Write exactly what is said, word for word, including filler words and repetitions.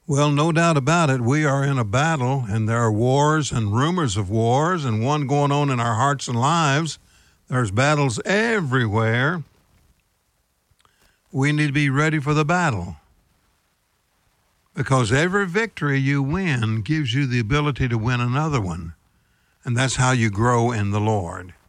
Well, no doubt about it. We are in a battle, and there are wars and rumors of wars, and one going on in our hearts and lives. There's battles everywhere. We need to be ready for the battle, because every victory you win gives you the ability to win another one, and that's how you grow in the Lord.